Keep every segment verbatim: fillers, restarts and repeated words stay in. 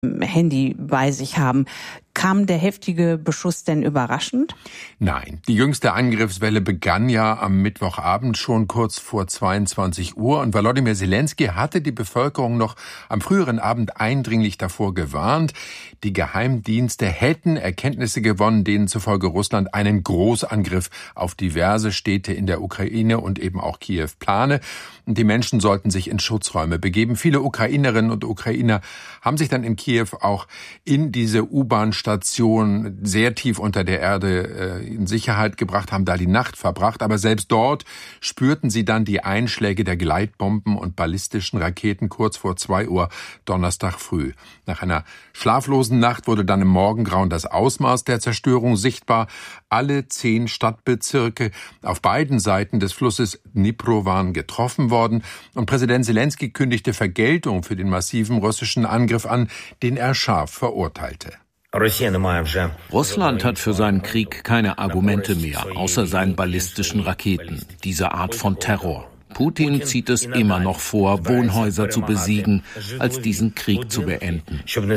Handy bei sich haben. Kam der heftige Beschuss denn überraschend? Nein, die jüngste Angriffswelle begann ja am Mittwochabend schon kurz vor zweiundzwanzig Uhr und Volodymyr Zelensky hatte die Bevölkerung noch am früheren Abend eindringlich davor gewarnt. Die Geheimdienste hätten Erkenntnisse gewonnen, denen zufolge Russland einen Großangriff auf diverse Städte in der Ukraine und eben auch Kiew plane. Und die Menschen sollten sich in Schutzräume begeben. Viele Ukrainerinnen und Ukrainer haben sich dann in Kiew auch in diese U-Bahn-Station sehr tief unter der Erde äh, in Sicherheit gebracht, haben da die Nacht verbracht. Aber selbst dort spürten sie dann die Einschläge der Gleitbomben und ballistischen Raketen kurz vor zwei Uhr Donnerstag früh. Nach einer schlaflosen Nacht wurde dann im Morgengrauen das Ausmaß der Zerstörung sichtbar. Alle zehn Stadtbezirke auf beiden Seiten des Flusses Dnipro waren getroffen worden. Und Präsident Zelensky kündigte Vergeltung für den massiven russischen Angriff an, den er scharf verurteilte. Russland hat für seinen Krieg keine Argumente mehr, außer seinen ballistischen Raketen. Diese Art von Terror. Putin zieht es immer noch vor, Wohnhäuser zu besiegen, als diesen Krieg zu beenden.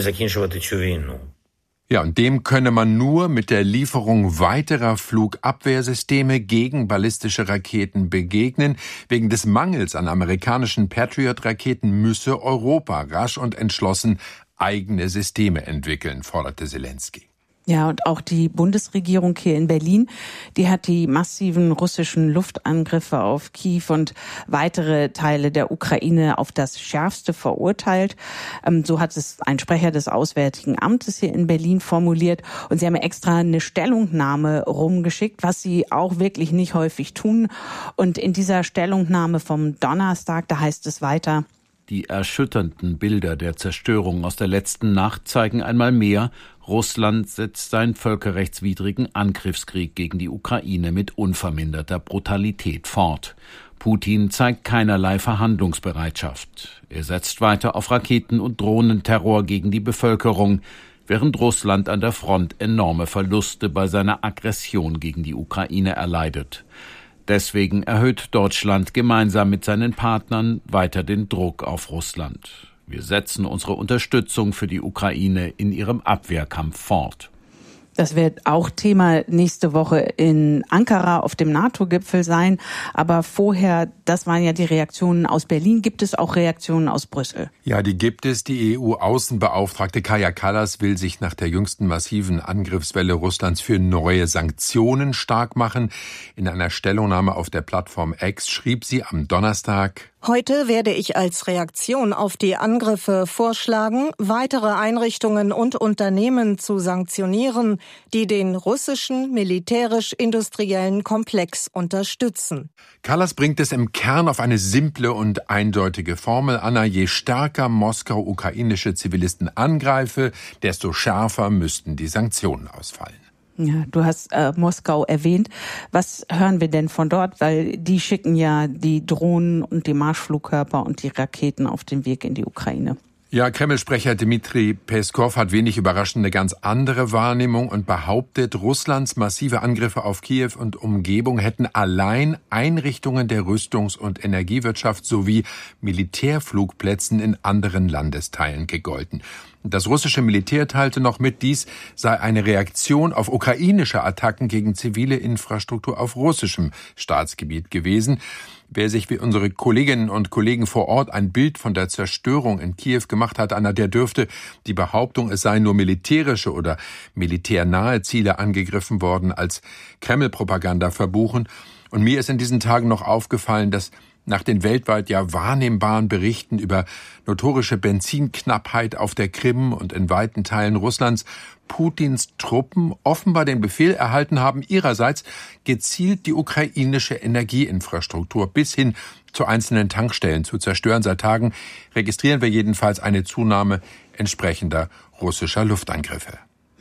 Ja, und dem könne man nur mit der Lieferung weiterer Flugabwehrsysteme gegen ballistische Raketen begegnen. Wegen des Mangels an amerikanischen Patriot-Raketen müsse Europa rasch und entschlossen eigene Systeme entwickeln, forderte Zelensky. Ja, und auch die Bundesregierung hier in Berlin, die hat die massiven russischen Luftangriffe auf Kiew und weitere Teile der Ukraine auf das Schärfste verurteilt. So hat es ein Sprecher des Auswärtigen Amtes hier in Berlin formuliert. Und sie haben extra eine Stellungnahme rumgeschickt, was sie auch wirklich nicht häufig tun. Und in dieser Stellungnahme vom Donnerstag, da heißt es weiter: Die erschütternden Bilder der Zerstörung aus der letzten Nacht zeigen einmal mehr, Russland setzt seinen völkerrechtswidrigen Angriffskrieg gegen die Ukraine mit unverminderter Brutalität fort. Putin zeigt keinerlei Verhandlungsbereitschaft. Er setzt weiter auf Raketen- und Drohnenterror gegen die Bevölkerung, während Russland an der Front enorme Verluste bei seiner Aggression gegen die Ukraine erleidet. Deswegen erhöht Deutschland gemeinsam mit seinen Partnern weiter den Druck auf Russland. Wir setzen unsere Unterstützung für die Ukraine in ihrem Abwehrkampf fort. Das wird auch Thema nächste Woche in Ankara auf dem NATO-Gipfel sein. Aber vorher, das waren ja die Reaktionen aus Berlin. Gibt es auch Reaktionen aus Brüssel? Ja, die gibt es. Die E U-Außenbeauftragte Kaja Kallas will sich nach der jüngsten massiven Angriffswelle Russlands für neue Sanktionen stark machen. In einer Stellungnahme auf der Plattform X schrieb sie am Donnerstag: Heute werde ich als Reaktion auf die Angriffe vorschlagen, weitere Einrichtungen und Unternehmen zu sanktionieren, die den russischen militärisch-industriellen Komplex unterstützen. Kallas bringt es im Kern auf eine simple und eindeutige Formel an: Je stärker Moskau ukrainische Zivilisten angreife, desto schärfer müssten die Sanktionen ausfallen. Ja, du hast äh, Moskau erwähnt. Was hören wir denn von dort? Weil die schicken ja die Drohnen und die Marschflugkörper und die Raketen auf den Weg in die Ukraine. Ja, Kreml-Sprecher Dmitri Peskov hat wenig überraschend eine ganz andere Wahrnehmung und behauptet, Russlands massive Angriffe auf Kiew und Umgebung hätten allein Einrichtungen der Rüstungs- und Energiewirtschaft sowie Militärflugplätzen in anderen Landesteilen gegolten. Das russische Militär teilte noch mit, dies sei eine Reaktion auf ukrainische Attacken gegen zivile Infrastruktur auf russischem Staatsgebiet gewesen. Wer sich wie unsere Kolleginnen und Kollegen vor Ort ein Bild von der Zerstörung in Kiew gemacht hat, Anna, der dürfte die Behauptung, es seien nur militärische oder militärnahe Ziele angegriffen worden, als Kreml-Propaganda verbuchen. Und mir ist in diesen Tagen noch aufgefallen, dass nach den weltweit ja wahrnehmbaren Berichten über notorische Benzinknappheit auf der Krim und in weiten Teilen Russlands Putins Truppen offenbar den Befehl erhalten haben, ihrerseits gezielt die ukrainische Energieinfrastruktur bis hin zu einzelnen Tankstellen zu zerstören. Seit Tagen registrieren wir jedenfalls eine Zunahme entsprechender russischer Luftangriffe.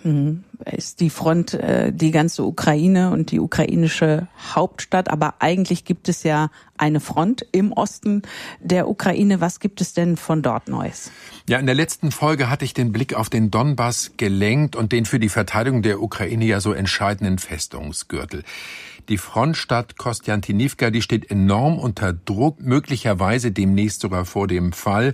Ist die Front äh, die ganze Ukraine und die ukrainische Hauptstadt, aber eigentlich gibt es ja eine Front im Osten der Ukraine. Was gibt es denn von dort Neues? Ja, in der letzten Folge hatte ich den Blick auf den Donbass gelenkt und den für die Verteidigung der Ukraine ja so entscheidenden Festungsgürtel. Die Frontstadt Kostjantinivka, die steht enorm unter Druck, möglicherweise demnächst sogar vor dem Fall.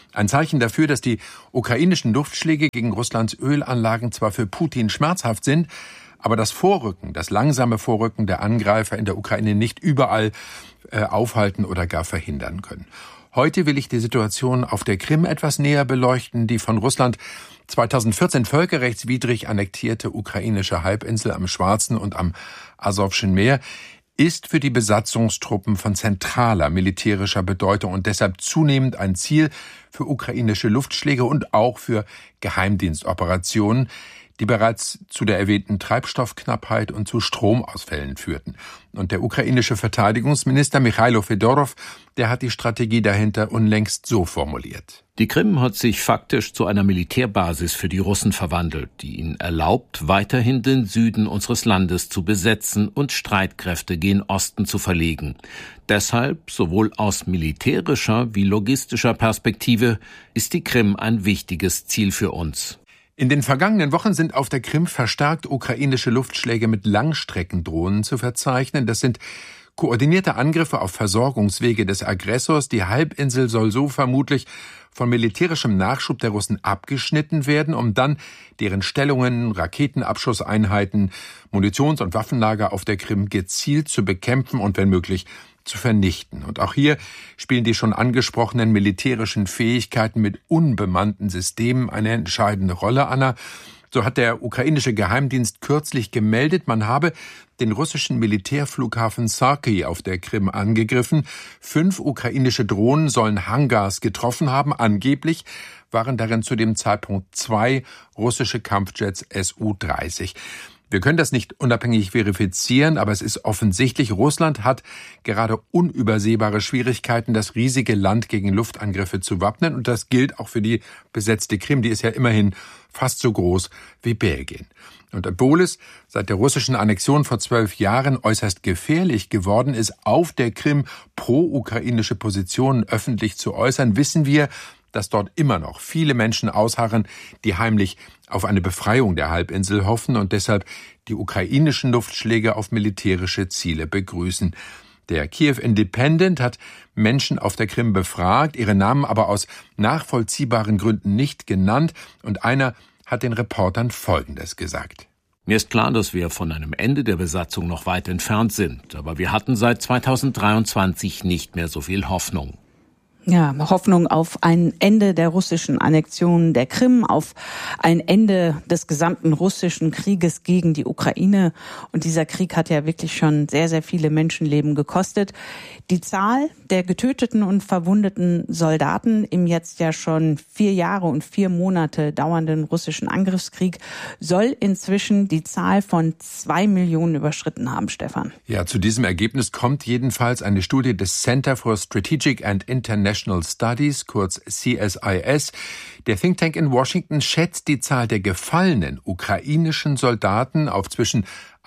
Ein Zeichen dafür, dass die ukrainischen Luftschläge gegen Russlands Ölanlagen zwar für Putin schmerzhaft sind, aber das Vorrücken, das langsame Vorrücken der Angreifer in der Ukraine nicht überall äh, aufhalten oder gar verhindern können. Heute will ich die Situation auf der Krim etwas näher beleuchten, die von Russland zweitausendvierzehn völkerrechtswidrig annektierte ukrainische Halbinsel am Schwarzen und am Asowschen Meer ist für die Besatzungstruppen von zentraler militärischer Bedeutung und deshalb zunehmend ein Ziel für ukrainische Luftschläge und auch für Geheimdienstoperationen, die bereits zu der erwähnten Treibstoffknappheit und zu Stromausfällen führten. Und der ukrainische Verteidigungsminister Michailo Fedorov, der hat die Strategie dahinter unlängst so formuliert. Die Krim hat sich faktisch zu einer Militärbasis für die Russen verwandelt, die ihnen erlaubt, weiterhin den Süden unseres Landes zu besetzen und Streitkräfte gen Osten zu verlegen. Deshalb, sowohl aus militärischer wie logistischer Perspektive, ist die Krim ein wichtiges Ziel für uns. In den vergangenen Wochen sind auf der Krim verstärkt ukrainische Luftschläge mit Langstreckendrohnen zu verzeichnen. Das sind koordinierte Angriffe auf Versorgungswege des Aggressors. Die Halbinsel soll so vermutlich von militärischem Nachschub der Russen abgeschnitten werden, um dann deren Stellungen, Raketenabschusseinheiten, Munitions- und Waffenlager auf der Krim gezielt zu bekämpfen und wenn möglich zu vernichten. Und auch hier spielen die schon angesprochenen militärischen Fähigkeiten mit unbemannten Systemen eine entscheidende Rolle, Anna. So hat der ukrainische Geheimdienst kürzlich gemeldet, man habe den russischen Militärflughafen Saki auf der Krim angegriffen. Fünf ukrainische Drohnen sollen Hangars getroffen haben. Angeblich waren darin zu dem Zeitpunkt zwei russische Kampfjets S U dreißig. Wir können das nicht unabhängig verifizieren, aber es ist offensichtlich, Russland hat gerade unübersehbare Schwierigkeiten, das riesige Land gegen Luftangriffe zu wappnen. Und das gilt auch für die besetzte Krim, die ist ja immerhin fast so groß wie Belgien. Und obwohl es seit der russischen Annexion vor zwölf Jahren äußerst gefährlich geworden ist, auf der Krim pro-ukrainische Positionen öffentlich zu äußern, wissen wir, dass dort immer noch viele Menschen ausharren, die heimlich auf eine Befreiung der Halbinsel hoffen und deshalb die ukrainischen Luftschläge auf militärische Ziele begrüßen. Der Kiew Independent hat Menschen auf der Krim befragt, ihre Namen aber aus nachvollziehbaren Gründen nicht genannt, und einer hat den Reportern Folgendes gesagt. Mir ist klar, dass wir von einem Ende der Besatzung noch weit entfernt sind, aber wir hatten seit zweitausenddreiundzwanzig nicht mehr so viel Hoffnung. Ja, Hoffnung auf ein Ende der russischen Annexion der Krim, auf ein Ende des gesamten russischen Krieges gegen die Ukraine. Und dieser Krieg hat ja wirklich schon sehr, sehr viele Menschenleben gekostet. Die Zahl der getöteten und verwundeten Soldaten im jetzt ja schon vier Jahre und vier Monate dauernden russischen Angriffskrieg soll inzwischen die Zahl von zwei Millionen überschritten haben, Stefan. Ja, zu diesem Ergebnis kommt jedenfalls eine Studie des Center for Strategic and International Studies, kurz C S I S. Der Think Tank in Washington schätzt die Zahl der gefallenen ukrainischen Soldaten auf zwischen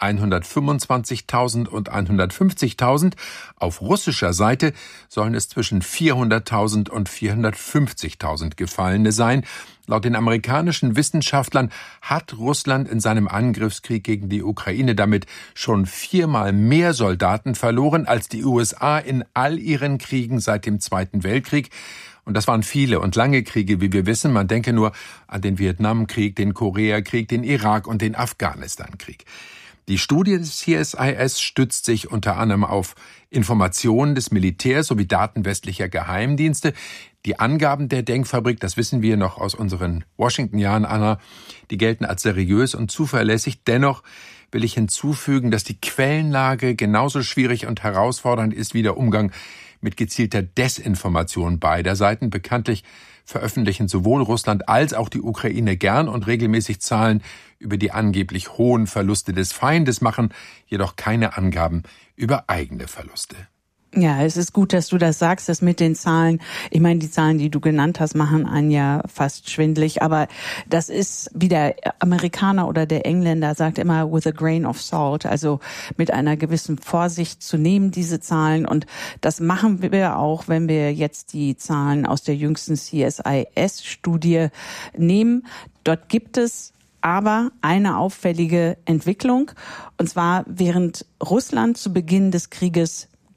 hundertfünfundzwanzigtausend und hundertfünfzigtausend. Auf russischer Seite sollen es zwischen vierhunderttausend und vierhundertfünfzigtausend Gefallene sein. Laut den amerikanischen Wissenschaftlern hat Russland in seinem Angriffskrieg gegen die Ukraine damit schon viermal mehr Soldaten verloren als die U S A in all ihren Kriegen seit dem Zweiten Weltkrieg. Und das waren viele und lange Kriege, wie wir wissen. Man denke nur an den Vietnamkrieg, den Koreakrieg, den Irak- und den Afghanistankrieg. Die Studie des C S I S stützt sich unter anderem auf Informationen des Militärs sowie Daten westlicher Geheimdienste. Die Angaben der Denkfabrik, das wissen wir noch aus unseren Washington-Jahren, Anna, die gelten als seriös und zuverlässig. Dennoch will ich hinzufügen, dass die Quellenlage genauso schwierig und herausfordernd ist wie der Umgang mit gezielter Desinformation beider Seiten. Bekanntlich veröffentlichen sowohl Russland als auch die Ukraine gern und regelmäßig Zahlen über die angeblich hohen Verluste des Feindes, machen jedoch keine Angaben über eigene Verluste. Ja, es ist gut, dass du das sagst, das mit den Zahlen. Ich meine, die Zahlen, die du genannt hast, machen einen ja fast schwindelig. Aber das ist, wie der Amerikaner oder der Engländer sagt immer, with a grain of salt, also mit einer gewissen Vorsicht zu nehmen, diese Zahlen. Und das machen wir auch, wenn wir jetzt die Zahlen aus der jüngsten C S I S-Studie nehmen. Dort gibt es aber eine auffällige Entwicklung. Und zwar, während Russland zu Beginn des Krieges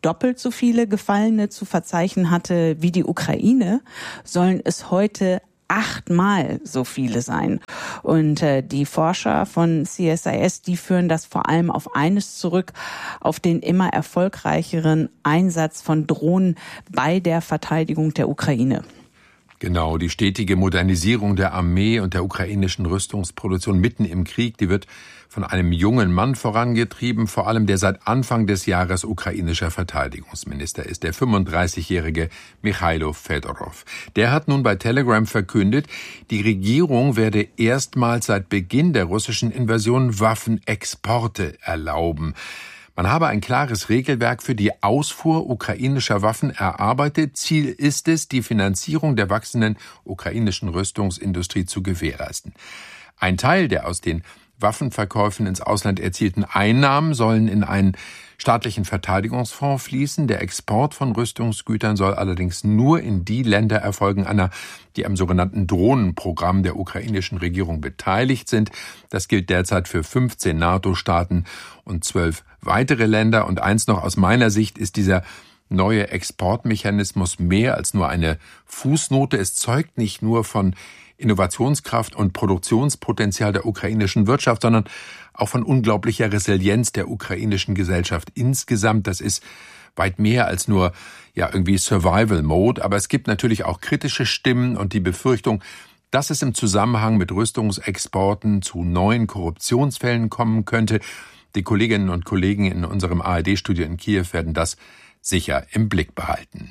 doppelt so viele Gefallene zu verzeichnen hatte wie die Ukraine, sollen es heute achtmal so viele sein. Und äh, die Forscher von C S I S, die führen das vor allem auf eines zurück, auf den immer erfolgreicheren Einsatz von Drohnen bei der Verteidigung der Ukraine. Genau, die stetige Modernisierung der Armee und der ukrainischen Rüstungsproduktion mitten im Krieg, die wird von einem jungen Mann vorangetrieben, vor allem der seit Anfang des Jahres ukrainischer Verteidigungsminister ist, der fünfunddreißigjährige Michailo Fedorov. Der hat nun bei Telegram verkündet, die Regierung werde erstmals seit Beginn der russischen Invasion Waffenexporte erlauben. Man habe ein klares Regelwerk für die Ausfuhr ukrainischer Waffen erarbeitet. Ziel ist es, die Finanzierung der wachsenden ukrainischen Rüstungsindustrie zu gewährleisten. Ein Teil der aus den Waffenverkäufen ins Ausland erzielten Einnahmen sollen in einen staatlichen Verteidigungsfonds fließen. Der Export von Rüstungsgütern soll allerdings nur in die Länder erfolgen, Anna, die am sogenannten Drohnenprogramm der ukrainischen Regierung beteiligt sind. Das gilt derzeit für fünfzehn NATO-Staaten und zwölf weitere Länder. Und eins noch aus meiner Sicht ist dieser neue Exportmechanismus mehr als nur eine Fußnote. Es zeugt nicht nur von Innovationskraft und Produktionspotenzial der ukrainischen Wirtschaft, sondern auch von unglaublicher Resilienz der ukrainischen Gesellschaft insgesamt. Das ist weit mehr als nur ja irgendwie Survival Mode, aber es gibt natürlich auch kritische Stimmen und die Befürchtung, dass es im Zusammenhang mit Rüstungsexporten zu neuen Korruptionsfällen kommen könnte. Die Kolleginnen und Kollegen in unserem A R D-Studio in Kiew werden das sicher im Blick behalten.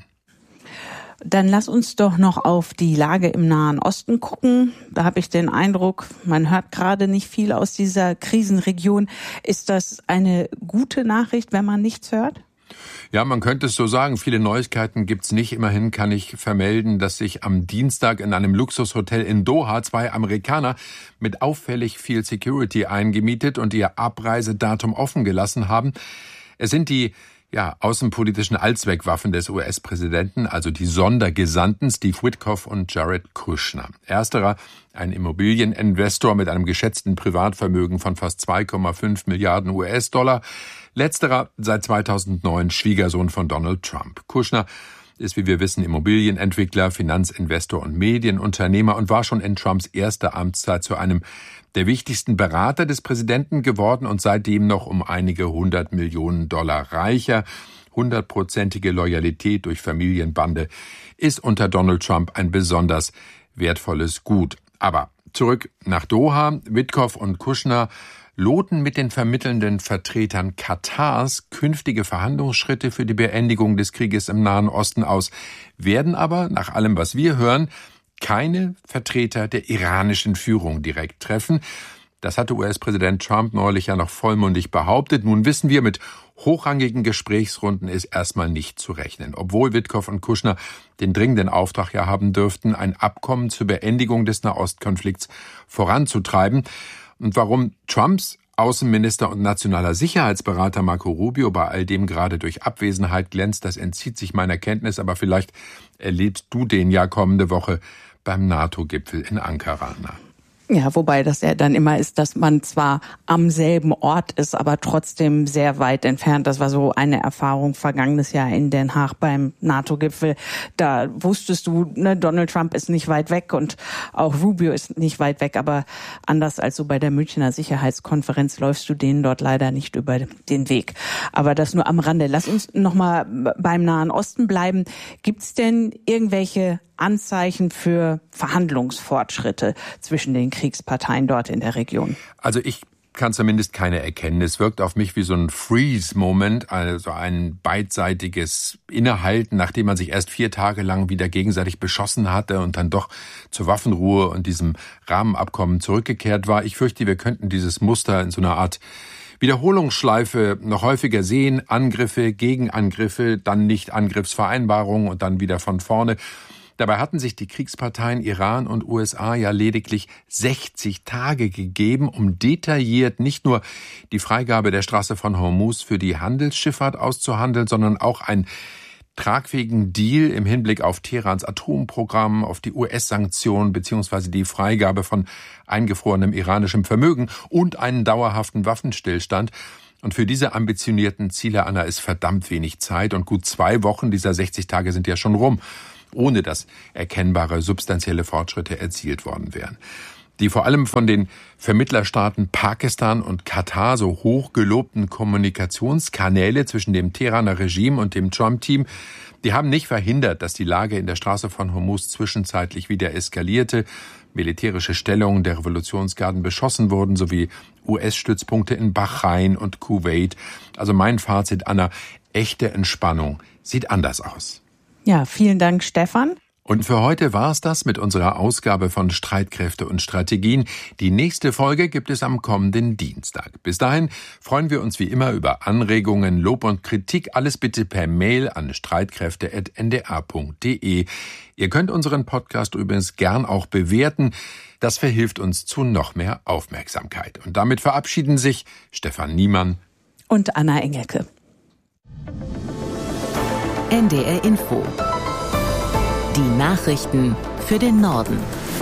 Dann lass uns doch noch auf die Lage im Nahen Osten gucken. Da habe ich den Eindruck, man hört gerade nicht viel aus dieser Krisenregion. Ist das eine gute Nachricht, wenn man nichts hört? Ja, man könnte es so sagen. Viele Neuigkeiten gibt's nicht. Immerhin kann ich vermelden, dass sich am Dienstag in einem Luxushotel in Doha zwei Amerikaner mit auffällig viel Security eingemietet und ihr Abreisedatum offen gelassen haben. Es sind die Ja, außenpolitischen Allzweckwaffen des U S-Präsidenten, also die Sondergesandten Steve Witkoff und Jared Kushner. Ersterer, ein Immobilieninvestor mit einem geschätzten Privatvermögen von fast zwei Komma fünf Milliarden U S-Dollar. Letzterer, seit zweitausendneun Schwiegersohn von Donald Trump. Kushner ist, wie wir wissen, Immobilienentwickler, Finanzinvestor und Medienunternehmer und war schon in Trumps erster Amtszeit zu einem der wichtigsten Berater des Präsidenten geworden und seitdem noch um einige hundert Millionen Dollar reicher. Hundertprozentige Loyalität durch Familienbande ist unter Donald Trump ein besonders wertvolles Gut. Aber zurück nach Doha. Witkoff und Kushner loten mit den vermittelnden Vertretern Katars künftige Verhandlungsschritte für die Beendigung des Krieges im Nahen Osten aus, werden aber, nach allem, was wir hören, keine Vertreter der iranischen Führung direkt treffen. Das hatte U S-Präsident Trump neulich ja noch vollmundig behauptet. Nun wissen wir, mit hochrangigen Gesprächsrunden ist erstmal nicht zu rechnen. Obwohl Witkoff und Kushner den dringenden Auftrag ja haben dürften, ein Abkommen zur Beendigung des Nahostkonflikts voranzutreiben. Und warum Trumps Außenminister und nationaler Sicherheitsberater Marco Rubio bei all dem gerade durch Abwesenheit glänzt, das entzieht sich meiner Kenntnis, aber vielleicht erlebst du den ja kommende Woche beim NATO-Gipfel in Ankara. Ja, wobei das ja dann immer ist, dass man zwar am selben Ort ist, aber trotzdem sehr weit entfernt. Das war so eine Erfahrung vergangenes Jahr in Den Haag beim NATO-Gipfel. Da wusstest du, ne, Donald Trump ist nicht weit weg und auch Rubio ist nicht weit weg, aber anders als so bei der Münchner Sicherheitskonferenz läufst du denen dort leider nicht über den Weg. Aber das nur am Rande. Lass uns noch mal beim Nahen Osten bleiben. Gibt's denn irgendwelche Anzeichen für Verhandlungsfortschritte zwischen den Kriegsparteien dort in der Region? Also ich kann zumindest keine erkennen. Es wirkt auf mich wie so ein Freeze-Moment, also ein beidseitiges Innehalten, nachdem man sich erst vier Tage lang wieder gegenseitig beschossen hatte und dann doch zur Waffenruhe und diesem Rahmenabkommen zurückgekehrt war. Ich fürchte, wir könnten dieses Muster in so einer Art Wiederholungsschleife noch häufiger sehen. Angriffe, Gegenangriffe, dann Nicht-Angriffsvereinbarungen und dann wieder von vorne. Dabei hatten sich die Kriegsparteien Iran und U S A ja lediglich sechzig Tage gegeben, um detailliert nicht nur die Freigabe der Straße von Hormuz für die Handelsschifffahrt auszuhandeln, sondern auch einen tragfähigen Deal im Hinblick auf Teherans Atomprogramm, auf die U S-Sanktionen bzw. die Freigabe von eingefrorenem iranischem Vermögen und einen dauerhaften Waffenstillstand. Und für diese ambitionierten Ziele, Anna, ist verdammt wenig Zeit. Und gut zwei Wochen dieser sechzig Tage sind ja schon rum, ohne dass erkennbare substanzielle Fortschritte erzielt worden wären. Die vor allem von den Vermittlerstaaten Pakistan und Katar so hoch gelobten Kommunikationskanäle zwischen dem Teheraner Regime und dem Trump-Team, die haben nicht verhindert, dass die Lage in der Straße von Hormuz zwischenzeitlich wieder eskalierte, militärische Stellungen der Revolutionsgarden beschossen wurden, sowie U S-Stützpunkte in Bahrain und Kuwait. Also mein Fazit, Anna, echte Entspannung sieht anders aus. Ja, vielen Dank, Stefan. Und für heute war es das mit unserer Ausgabe von Streitkräfte und Strategien. Die nächste Folge gibt es am kommenden Dienstag. Bis dahin freuen wir uns wie immer über Anregungen, Lob und Kritik. Alles bitte per Mail an streitkräfte at n d r punkt d e. Ihr könnt unseren Podcast übrigens gern auch bewerten. Das verhilft uns zu noch mehr Aufmerksamkeit. Und damit verabschieden sich Stefan Niemann und Anna Engelke. N D R Info. Die Nachrichten für den Norden.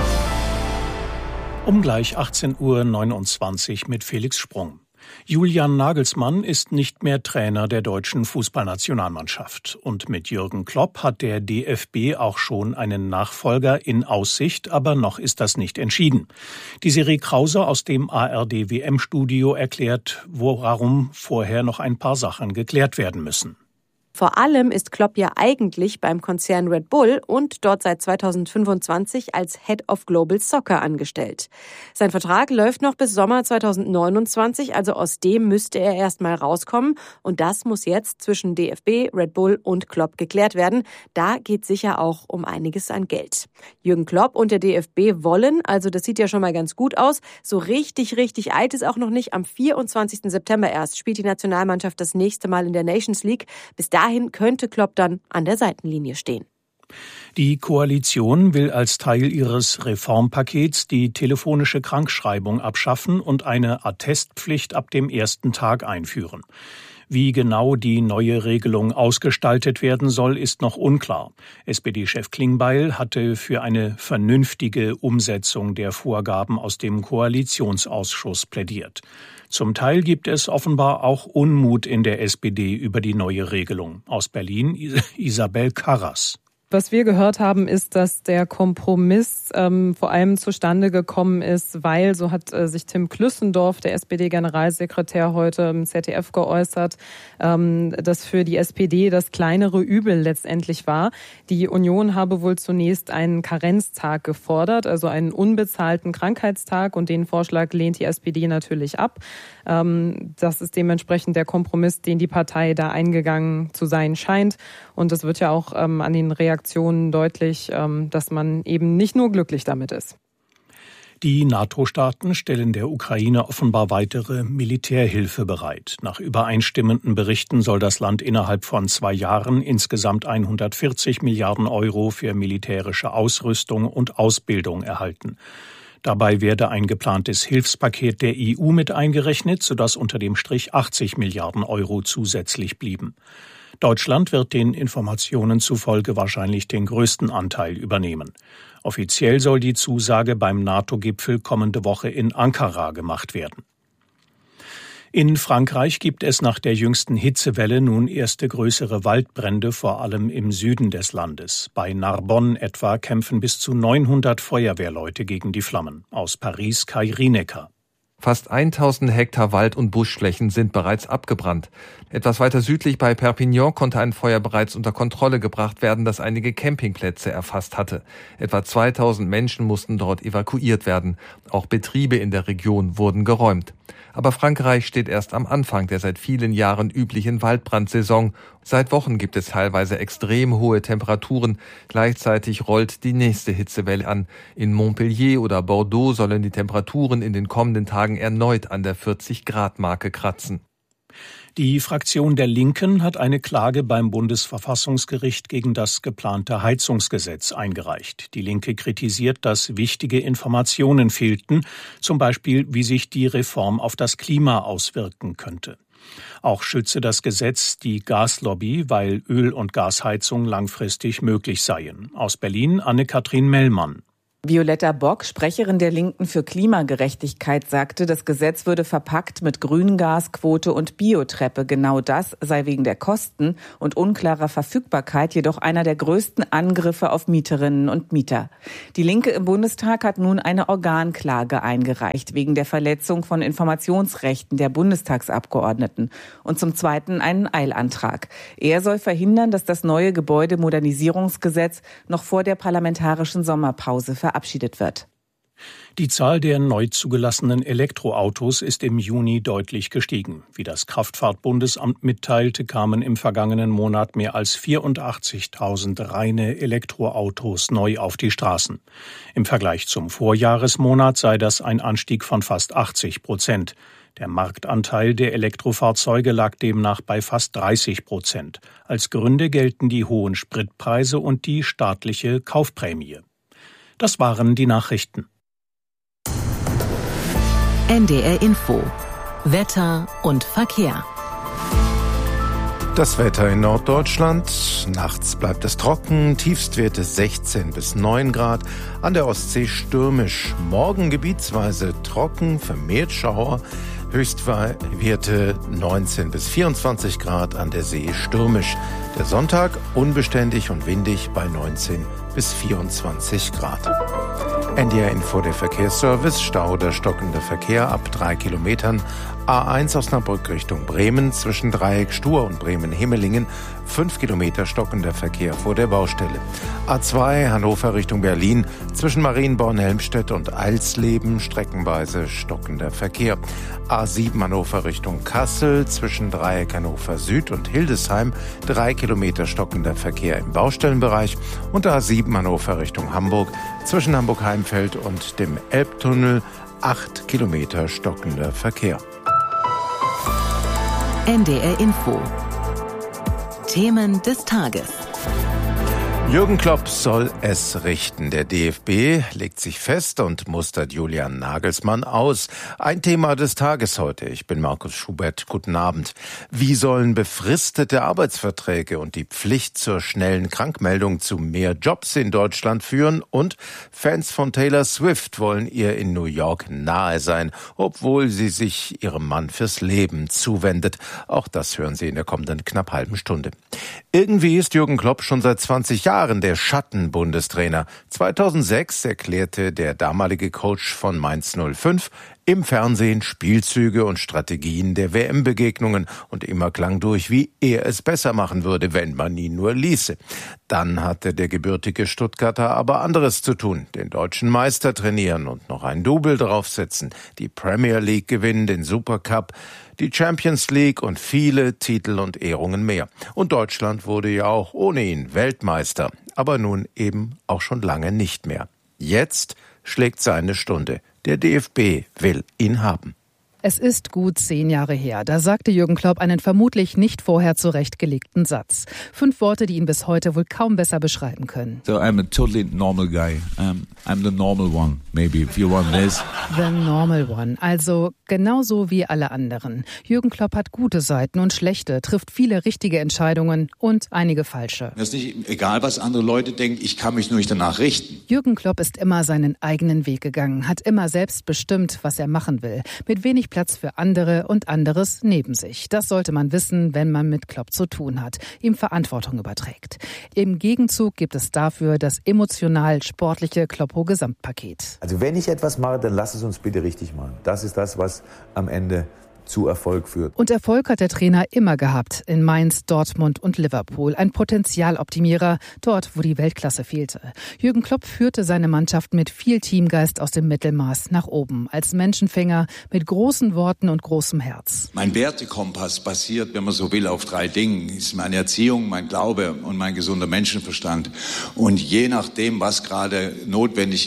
Um gleich achtzehn Uhr neunundzwanzig mit Felix Sprung. Julian Nagelsmann ist nicht mehr Trainer der deutschen Fußballnationalmannschaft. Und mit Jürgen Klopp hat der D F B auch schon einen Nachfolger in Aussicht, aber noch ist das nicht entschieden. Die Serie Krause aus dem A R D-W M-Studio erklärt, warum vorher noch ein paar Sachen geklärt werden müssen. Vor allem ist Klopp ja eigentlich beim Konzern Red Bull und dort seit zweitausendfünfundzwanzig als Head of Global Soccer angestellt. Sein Vertrag läuft noch bis Sommer zweitausendneunundzwanzig, also aus dem müsste er erst mal rauskommen. Und das muss jetzt zwischen D F B, Red Bull und Klopp geklärt werden. Da geht sicher auch um einiges an Geld. Jürgen Klopp und der D F B wollen, also das sieht ja schon mal ganz gut aus, so richtig, richtig eilt es auch noch nicht. Am vierundzwanzigsten September erst spielt die Nationalmannschaft das nächste Mal in der Nations League. Bis dahin Dahin könnte Klopp dann an der Seitenlinie stehen. Die Koalition will als Teil ihres Reformpakets die telefonische Krankschreibung abschaffen und eine Attestpflicht ab dem ersten Tag einführen. Wie genau die neue Regelung ausgestaltet werden soll, ist noch unklar. S P D-Chef Klingbeil hatte für eine vernünftige Umsetzung der Vorgaben aus dem Koalitionsausschuss plädiert. Zum Teil gibt es offenbar auch Unmut in der S P D über die neue Regelung. Aus Berlin Isabel Karras. Was wir gehört haben, ist, dass der Kompromiss ähm, vor allem zustande gekommen ist, weil, so hat äh, sich Tim Klüssendorf, der S P D-Generalsekretär, heute im Z D F geäußert, ähm, dass für die S P D das kleinere Übel letztendlich war. Die Union habe wohl zunächst einen Karenztag gefordert, also einen unbezahlten Krankheitstag, und den Vorschlag lehnt die S P D natürlich ab. Ähm, das ist dementsprechend der Kompromiss, den die Partei da eingegangen zu sein scheint. Und das wird ja auch ähm, an den Reaktionen deutlich, dass man eben nicht nur glücklich damit ist. Die NATO-Staaten stellen der Ukraine offenbar weitere Militärhilfe bereit. Nach übereinstimmenden Berichten soll das Land innerhalb von zwei Jahren insgesamt hundertvierzig Milliarden Euro für militärische Ausrüstung und Ausbildung erhalten. Dabei werde ein geplantes Hilfspaket der E U mit eingerechnet, sodass unter dem Strich achtzig Milliarden Euro zusätzlich blieben. Deutschland wird den Informationen zufolge wahrscheinlich den größten Anteil übernehmen. Offiziell soll die Zusage beim NATO-Gipfel kommende Woche in Ankara gemacht werden. In Frankreich gibt es nach der jüngsten Hitzewelle nun erste größere Waldbrände, vor allem im Süden des Landes. Bei Narbonne etwa kämpfen bis zu neunhundert Feuerwehrleute gegen die Flammen. Aus Paris Kai Rienecker. Fast tausend Hektar Wald- und Buschflächen sind bereits abgebrannt. Etwas weiter südlich bei Perpignan konnte ein Feuer bereits unter Kontrolle gebracht werden, das einige Campingplätze erfasst hatte. Etwa zweitausend Menschen mussten dort evakuiert werden. Auch Betriebe in der Region wurden geräumt. Aber Frankreich steht erst am Anfang der seit vielen Jahren üblichen Waldbrandsaison. Seit Wochen gibt es teilweise extrem hohe Temperaturen. Gleichzeitig rollt die nächste Hitzewelle an. In Montpellier oder Bordeaux sollen die Temperaturen in den kommenden Tagen erneut an der vierzig-Grad-Marke kratzen. Die Fraktion der Linken hat eine Klage beim Bundesverfassungsgericht gegen das geplante Heizungsgesetz eingereicht. Die Linke kritisiert, dass wichtige Informationen fehlten, zum Beispiel, wie sich die Reform auf das Klima auswirken könnte. Auch schütze das Gesetz die Gaslobby, weil Öl- und Gasheizung langfristig möglich seien. Aus Berlin Anne-Kathrin Mellmann. Violetta Bock, Sprecherin der Linken für Klimagerechtigkeit, sagte, das Gesetz würde verpackt mit Grüngasquote und Biotreppe. Genau das sei wegen der Kosten und unklarer Verfügbarkeit jedoch einer der größten Angriffe auf Mieterinnen und Mieter. Die Linke im Bundestag hat nun eine Organklage eingereicht wegen der Verletzung von Informationsrechten der Bundestagsabgeordneten und zum Zweiten einen Eilantrag. Er soll verhindern, dass das neue Gebäudemodernisierungsgesetz noch vor der parlamentarischen Sommerpause verabschiedet verabschiedet wird. Die Zahl der neu zugelassenen Elektroautos ist im Juni deutlich gestiegen. Wie das Kraftfahrtbundesamt mitteilte, kamen im vergangenen Monat mehr als vierundachtzigtausend reine Elektroautos neu auf die Straßen. Im Vergleich zum Vorjahresmonat sei das ein Anstieg von fast achtzig Prozent. Der Marktanteil der Elektrofahrzeuge lag demnach bei fast dreißig Prozent. Als Gründe gelten die hohen Spritpreise und die staatliche Kaufprämie. Das waren die Nachrichten. N D R Info. Wetter und Verkehr. Das Wetter in Norddeutschland. Nachts bleibt es trocken, Tiefstwerte sechzehn bis neun Grad, an der Ostsee stürmisch. Morgen gebietsweise trocken, vermehrt Schauer, Höchstwerte neunzehn bis vierundzwanzig Grad, an der See stürmisch. Der Sonntag unbeständig und windig bei neunzehn bis vierundzwanzig Grad. N D R Info, der Verkehrsservice. Stau oder stockender Verkehr ab drei Kilometern. A eins Osnabrück Richtung Bremen zwischen Dreieck Stur und Bremen-Himmelingen. fünf Kilometer stockender Verkehr vor der Baustelle. A zwei Hannover Richtung Berlin zwischen Marienborn-Helmstedt und Alsleben streckenweise stockender Verkehr. A sieben Hannover Richtung Kassel zwischen Dreieck Hannover Süd und Hildesheim. drei Kilometer stockender Verkehr im Baustellenbereich. Und A sieben Hannover Richtung Hamburg zwischen Hamburg-Heimfeld und dem Elbtunnel. acht Kilometer stockender Verkehr. N D R Info. Themen des Tages. Jürgen Klopp soll es richten. Der D F B legt sich fest und mustert Julian Nagelsmann aus. Ein Thema des Tages heute. Ich bin Markus Schubert. Guten Abend. Wie sollen befristete Arbeitsverträge und die Pflicht zur schnellen Krankmeldung zu mehr Jobs in Deutschland führen? Und Fans von Taylor Swift wollen ihr in New York nahe sein, obwohl sie sich ihrem Mann fürs Leben zuwendet. Auch das hören Sie in der kommenden knapp halben Stunde. Irgendwie ist Jürgen Klopp schon seit zwanzig Jahren der Schatten-Bundestrainer. zweitausendsechs erklärte der damalige Coach von Mainz null fünf im Fernsehen Spielzüge und Strategien der W M-Begegnungen und immer klang durch, wie er es besser machen würde, wenn man ihn nur ließe. Dann hatte der gebürtige Stuttgarter aber anderes zu tun. Den deutschen Meister trainieren und noch ein Double draufsetzen, die Premier League gewinnen, den Supercup, die Champions League und viele Titel und Ehrungen mehr. Und Deutschland wurde ja auch ohne ihn Weltmeister, aber nun eben auch schon lange nicht mehr. Jetzt schlägt seine Stunde. Der D F B will ihn haben. Es ist gut zehn Jahre her. Da sagte Jürgen Klopp einen vermutlich nicht vorher zurechtgelegten Satz. Fünf Worte, die ihn bis heute wohl kaum besser beschreiben können. So I'm a totally normal guy. Um, I'm the normal one, maybe, if you want this. The normal one. Also genauso wie alle anderen. Jürgen Klopp hat gute Seiten und schlechte, trifft viele richtige Entscheidungen und einige falsche. Das ist nicht egal, was andere Leute denken. Ich kann mich nur nicht danach richten. Jürgen Klopp ist immer seinen eigenen Weg gegangen, hat immer selbst bestimmt, was er machen will. Mit wenig Platz für andere und anderes neben sich. Das sollte man wissen, wenn man mit Klopp zu tun hat, ihm Verantwortung überträgt. Im Gegenzug gibt es dafür das emotional-sportliche Kloppo-Gesamtpaket. Also wenn ich etwas mache, dann lass es uns bitte richtig machen. Das ist das, was am Ende zu Erfolg führt. Und Erfolg hat der Trainer immer gehabt, in Mainz, Dortmund und Liverpool. Ein Potenzialoptimierer, dort, wo die Weltklasse fehlte. Jürgen Klopp führte seine Mannschaft mit viel Teamgeist aus dem Mittelmaß nach oben. Als Menschenfänger mit großen Worten und großem Herz. Mein Wertekompass basiert, wenn man so will, auf drei Dingen. Das ist meine Erziehung, mein Glaube und mein gesunder Menschenverstand. Und je nachdem, was gerade notwendig ist,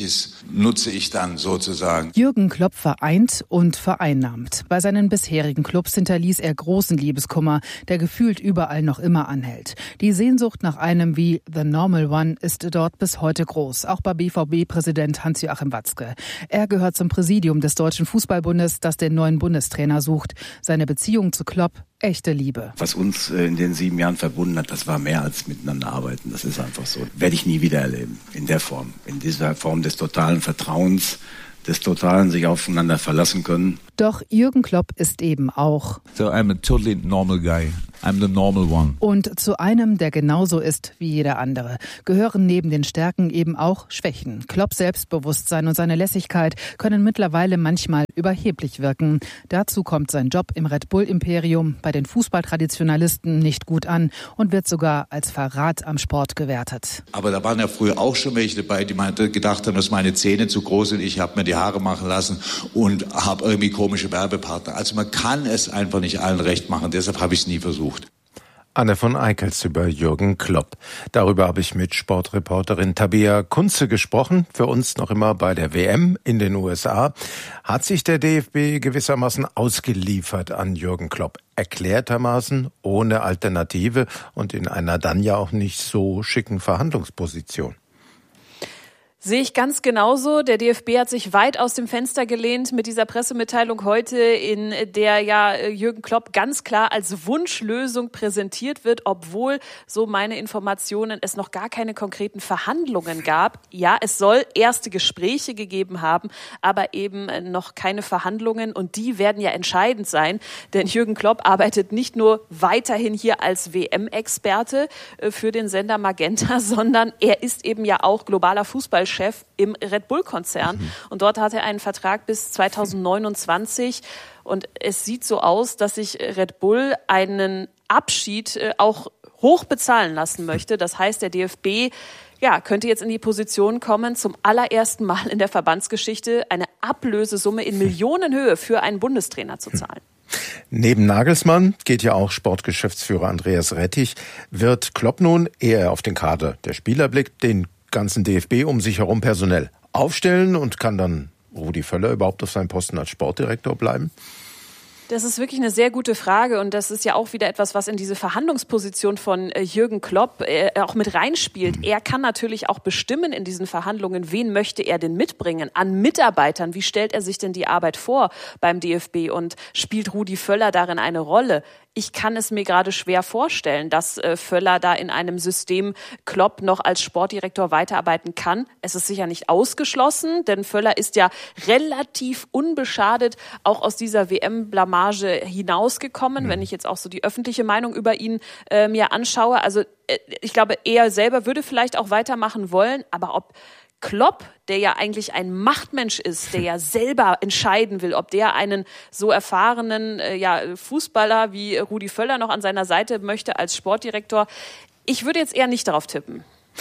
nutze ich dann sozusagen. Jürgen Klopp vereint und vereinnahmt. Bei seinen bisherigen Clubs hinterließ er großen Liebeskummer, der gefühlt überall noch immer anhält. Die Sehnsucht nach einem wie The Normal One ist dort bis heute groß, auch bei B V B-Präsident Hans-Joachim Watzke. Er gehört zum Präsidium des Deutschen Fußballbundes, das den neuen Bundestrainer sucht. Seine Beziehung zu Klopp, echte Liebe. Was uns in den sieben Jahren verbunden hat, das war mehr als miteinander arbeiten. Das ist einfach so. Werde ich nie wieder erleben. In der Form. In dieser Form des totalen Vertrauens, des totalen sich aufeinander verlassen können. Doch Jürgen Klopp ist eben auch So I'm a totally normal guy. I'm the normal one. Und zu einem, der genauso ist wie jeder andere, gehören neben den Stärken eben auch Schwächen. Klopps Selbstbewusstsein und seine Lässigkeit können mittlerweile manchmal überheblich wirken. Dazu kommt sein Job im Red Bull-Imperium bei den Fußballtraditionalisten nicht gut an und wird sogar als Verrat am Sport gewertet. Aber da waren ja früher auch schon welche dabei, die meinte, gedacht haben, dass meine Zähne zu groß sind. Ich habe mir die Haare machen lassen und habe irgendwie komische Werbepartner. Also man kann es einfach nicht allen recht machen. Deshalb habe ich es nie versucht. Anne von Eickels über Jürgen Klopp. Darüber habe ich mit Sportreporterin Tabea Kunze gesprochen, für uns noch immer bei der W M in den U S A. Hat sich der D F B gewissermaßen ausgeliefert an Jürgen Klopp, erklärtermaßen ohne Alternative und in einer dann ja auch nicht so schicken Verhandlungsposition? Sehe ich ganz genauso. Der D F B hat sich weit aus dem Fenster gelehnt mit dieser Pressemitteilung heute, in der ja Jürgen Klopp ganz klar als Wunschlösung präsentiert wird, obwohl, so meine Informationen, es noch gar keine konkreten Verhandlungen gab. Ja, es soll erste Gespräche gegeben haben, aber eben noch keine Verhandlungen, und die werden ja entscheidend sein, denn Jürgen Klopp arbeitet nicht nur weiterhin hier als W M-Experte für den Sender Magenta, sondern er ist eben ja auch globaler Fußballchef im Red Bull-Konzern. Mhm. Und dort hat er einen Vertrag bis zweitausendneunundzwanzig. Und es sieht so aus, dass sich Red Bull einen Abschied auch hoch bezahlen lassen möchte. Das heißt, der D F B ja, könnte jetzt in die Position kommen, zum allerersten Mal in der Verbandsgeschichte eine Ablösesumme in Millionenhöhe für einen Bundestrainer zu zahlen. Neben Nagelsmann geht ja auch Sportgeschäftsführer Andreas Rettich. Wird Klopp nun, ehe er auf den Kader der Spieler blickt, den ganzen D F B um sich herum personell aufstellen, und kann dann Rudi Völler überhaupt auf seinem Posten als Sportdirektor bleiben? Das ist wirklich eine sehr gute Frage, und das ist ja auch wieder etwas, was in diese Verhandlungsposition von Jürgen Klopp äh, auch mit reinspielt. Er kann natürlich auch bestimmen in diesen Verhandlungen, wen möchte er denn mitbringen an Mitarbeitern, wie stellt er sich denn die Arbeit vor beim D F B, und spielt Rudi Völler darin eine Rolle? Ich kann es mir gerade schwer vorstellen, dass äh, Völler da in einem System Klopp noch als Sportdirektor weiterarbeiten kann. Es ist sicher nicht ausgeschlossen, denn Völler ist ja relativ unbeschadet auch aus dieser W M-Blamage hinausgekommen, mhm. wenn ich jetzt auch so die öffentliche Meinung über ihn äh, mir anschaue. Also äh, ich glaube, er selber würde vielleicht auch weitermachen wollen, aber ob Klopp, der ja eigentlich ein Machtmensch ist, der ja selber entscheiden will, ob der einen so erfahrenen äh, ja, Fußballer wie Rudi Völler noch an seiner Seite möchte als Sportdirektor. Ich würde jetzt eher nicht darauf tippen.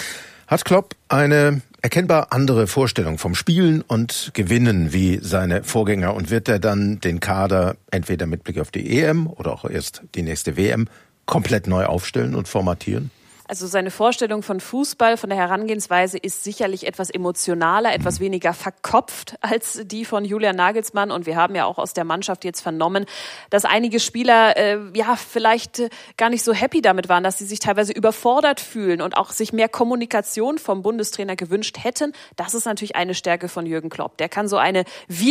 Hat Klopp eine erkennbar andere Vorstellung vom Spielen und Gewinnen wie seine Vorgänger, und wird er dann den Kader entweder mit Blick auf die E M oder auch erst die nächste W M komplett neu aufstellen und formatieren? Also seine Vorstellung von Fußball, von der Herangehensweise ist sicherlich etwas emotionaler, etwas weniger verkopft als die von Julian Nagelsmann. Und wir haben ja auch aus der Mannschaft jetzt vernommen, dass einige Spieler äh, ja vielleicht äh, gar nicht so happy damit waren, dass sie sich teilweise überfordert fühlen und auch sich mehr Kommunikation vom Bundestrainer gewünscht hätten. Das ist natürlich eine Stärke von Jürgen Klopp. Der kann so eine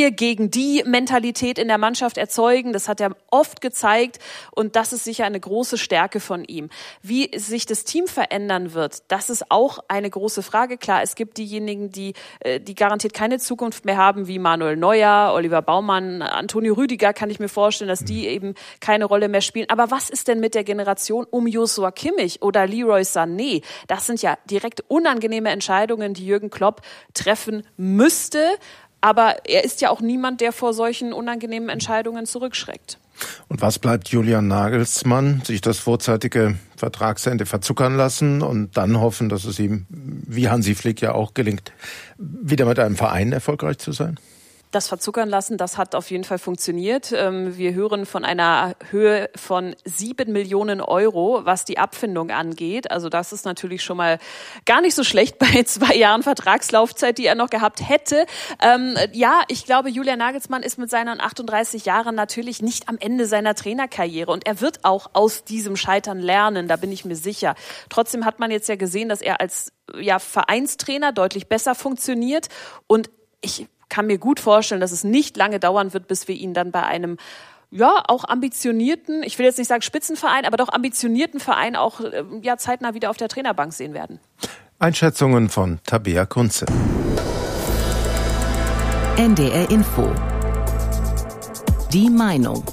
Wir-gegen-die-Mentalität in der Mannschaft erzeugen. Das hat er oft gezeigt, und das ist sicher eine große Stärke von ihm. Wie sich das Team verändern wird, das ist auch eine große Frage. Klar, es gibt diejenigen, die, die garantiert keine Zukunft mehr haben, wie Manuel Neuer, Oliver Baumann, Antonio Rüdiger, kann ich mir vorstellen, dass die eben keine Rolle mehr spielen. Aber was ist denn mit der Generation um Joshua Kimmich oder Leroy Sané? Das sind ja direkt unangenehme Entscheidungen, die Jürgen Klopp treffen müsste. Aber er ist ja auch niemand, der vor solchen unangenehmen Entscheidungen zurückschreckt. Und was bleibt Julian Nagelsmann? Sich das vorzeitige Vertragsende verzuckern lassen und dann hoffen, dass es ihm, wie Hansi Flick ja auch gelingt, wieder mit einem Verein erfolgreich zu sein? Das Verzuckern lassen, das hat auf jeden Fall funktioniert. Wir hören von einer Höhe von sieben Millionen Euro, was die Abfindung angeht. Also das ist natürlich schon mal gar nicht so schlecht bei zwei Jahren Vertragslaufzeit, die er noch gehabt hätte. Ähm, ja, ich glaube, Julian Nagelsmann ist mit seinen achtunddreißig Jahren natürlich nicht am Ende seiner Trainerkarriere. Und er wird auch aus diesem Scheitern lernen, da bin ich mir sicher. Trotzdem hat man jetzt ja gesehen, dass er als ja, Vereinstrainer deutlich besser funktioniert. Und ich kann mir gut vorstellen, dass es nicht lange dauern wird, bis wir ihn dann bei einem ja auch ambitionierten, ich will jetzt nicht sagen Spitzenverein, aber doch ambitionierten Verein auch ja zeitnah wieder auf der Trainerbank sehen werden. Einschätzungen von Tabea Kunze. N D R Info. Die Meinung.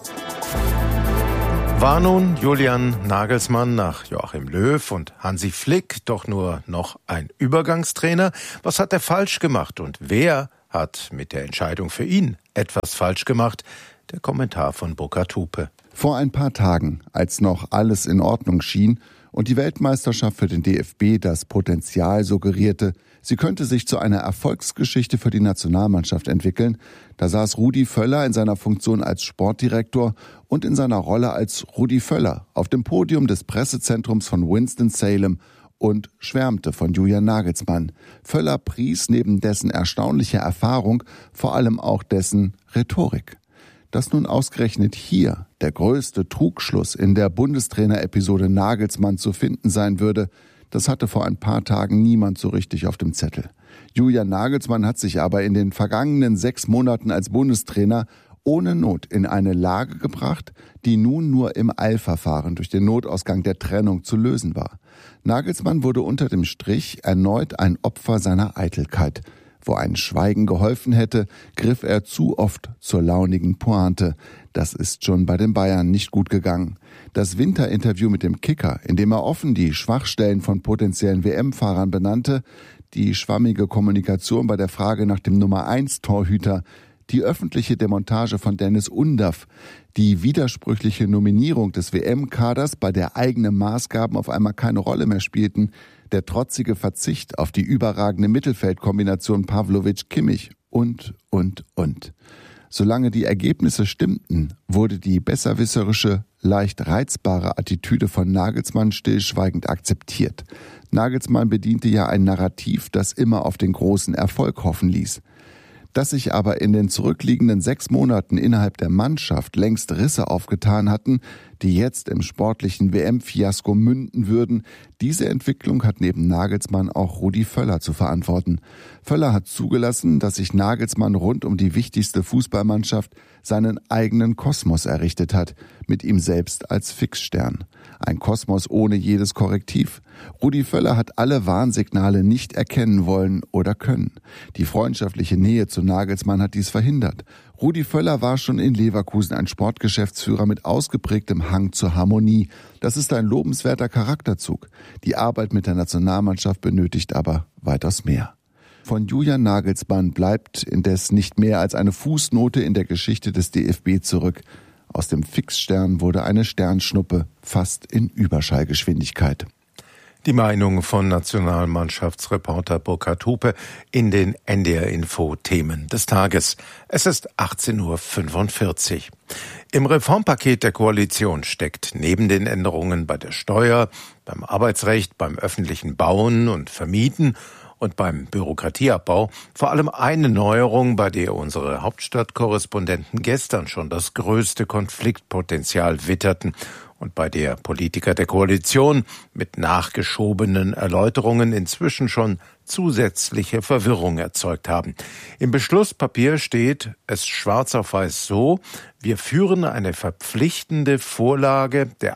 War nun Julian Nagelsmann nach Joachim Löw und Hansi Flick doch nur noch ein Übergangstrainer? Was hat er falsch gemacht und wer hat mit der Entscheidung für ihn etwas falsch gemacht? Der Kommentar von Burkhard Hupe. Vor ein paar Tagen, als noch alles in Ordnung schien und die Weltmeisterschaft für den D F B das Potenzial suggerierte, sie könnte sich zu einer Erfolgsgeschichte für die Nationalmannschaft entwickeln, da saß Rudi Völler in seiner Funktion als Sportdirektor und in seiner Rolle als Rudi Völler auf dem Podium des Pressezentrums von Winston-Salem und schwärmte von Julian Nagelsmann. Völler pries neben dessen erstaunlicher Erfahrung vor allem auch dessen Rhetorik. Dass nun ausgerechnet hier der größte Trugschluss in der Bundestrainer-Episode Nagelsmann zu finden sein würde, das hatte vor ein paar Tagen niemand so richtig auf dem Zettel. Julian Nagelsmann hat sich aber in den vergangenen sechs Monaten als Bundestrainer ohne Not in eine Lage gebracht, die nun nur im Eilverfahren durch den Notausgang der Trennung zu lösen war. Nagelsmann wurde unter dem Strich erneut ein Opfer seiner Eitelkeit. Wo ein Schweigen geholfen hätte, griff er zu oft zur launigen Pointe. Das ist schon bei den Bayern nicht gut gegangen. Das Winterinterview mit dem Kicker, in dem er offen die Schwachstellen von potenziellen W M-Fahrern benannte, die schwammige Kommunikation bei der Frage nach dem Nummer eins Torhüter, die öffentliche Demontage von Dennis Undaff, die widersprüchliche Nominierung des W M-Kaders, bei der eigene Maßgaben auf einmal keine Rolle mehr spielten, der trotzige Verzicht auf die überragende Mittelfeldkombination Pavlovic-Kimmich und, und, und. Solange die Ergebnisse stimmten, wurde die besserwisserische, leicht reizbare Attitüde von Nagelsmann stillschweigend akzeptiert. Nagelsmann bediente ja ein Narrativ, das immer auf den großen Erfolg hoffen ließ. Dass sich aber in den zurückliegenden sechs Monaten innerhalb der Mannschaft längst Risse aufgetan hatten, die jetzt im sportlichen W M-Fiasko münden würden, diese Entwicklung hat neben Nagelsmann auch Rudi Völler zu verantworten. Völler hat zugelassen, dass sich Nagelsmann rund um die wichtigste Fußballmannschaft seinen eigenen Kosmos errichtet hat, mit ihm selbst als Fixstern. Ein Kosmos ohne jedes Korrektiv. Rudi Völler hat alle Warnsignale nicht erkennen wollen oder können. Die freundschaftliche Nähe zu Nagelsmann hat dies verhindert. Rudi Völler war schon in Leverkusen ein Sportgeschäftsführer mit ausgeprägtem Hang zur Harmonie. Das ist ein lobenswerter Charakterzug. Die Arbeit mit der Nationalmannschaft benötigt aber weitaus mehr. Von Julian Nagelsmann bleibt indes nicht mehr als eine Fußnote in der Geschichte des D F B zurück. Aus dem Fixstern wurde eine Sternschnuppe, fast in Überschallgeschwindigkeit. Die Meinung von Nationalmannschaftsreporter Burkhard Hupe in den N D R-Info-Themen des Tages. Es ist achtzehn Uhr fünfundvierzig. Im Reformpaket der Koalition steckt neben den Änderungen bei der Steuer, beim Arbeitsrecht, beim öffentlichen Bauen und Vermieten und beim Bürokratieabbau vor allem eine Neuerung, bei der unsere Hauptstadtkorrespondenten gestern schon das größte Konfliktpotenzial witterten und bei der Politiker der Koalition mit nachgeschobenen Erläuterungen inzwischen schon zusätzliche Verwirrung erzeugt haben. Im Beschlusspapier steht es schwarz auf weiß so: Wir führen eine verpflichtende Vorlage der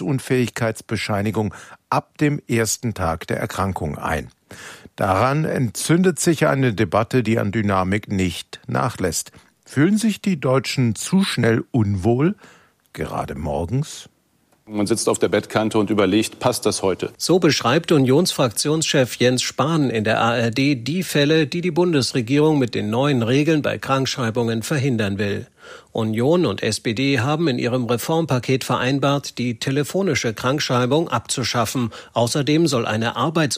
Arbeitsunfähigkeitsbescheinigung ab dem ersten Tag der Erkrankung ein. Daran entzündet sich eine Debatte, die an Dynamik nicht nachlässt. Fühlen sich die Deutschen zu schnell unwohl, gerade morgens? Man sitzt auf der Bettkante und überlegt, passt das heute? So beschreibt Unionsfraktionschef Jens Spahn in der A R D die Fälle, die die Bundesregierung mit den neuen Regeln bei Krankschreibungen verhindern will. Union und S P D haben in ihrem Reformpaket vereinbart, die telefonische Krankschreibung abzuschaffen. Außerdem soll eine